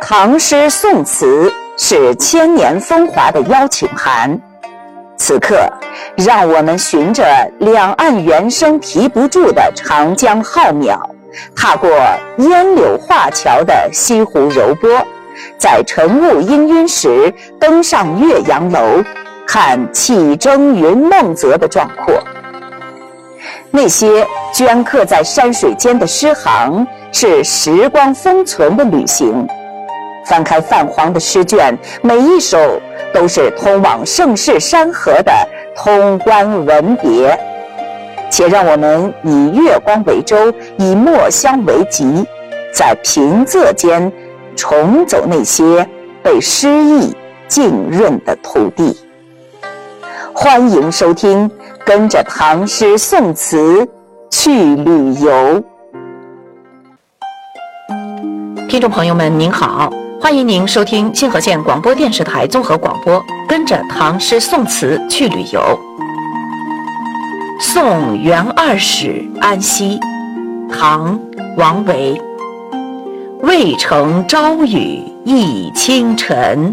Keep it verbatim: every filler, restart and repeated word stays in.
唐诗宋词是千年风华的邀请函。此刻，让我们循着两岸猿声啼不住的长江浩渺，踏过烟柳画桥的西湖柔波，在晨雾氤氲时登上岳阳楼，看气蒸云梦泽的壮阔。那些镌刻在山水间的诗行，是时光封存的旅行。翻开泛黄的诗卷，每一首都是通往盛世山河的通关文牒。且让我们以月光为舟，以墨香为笈，在平仄间重走那些被诗意浸润的土地。欢迎收听，跟着唐诗宋词去旅游。 听众朋友们您好，欢迎您收听清河县广播电视台综合广播，跟着唐诗宋词去旅游。送元二使安西，唐·王维。渭城朝雨浥轻尘，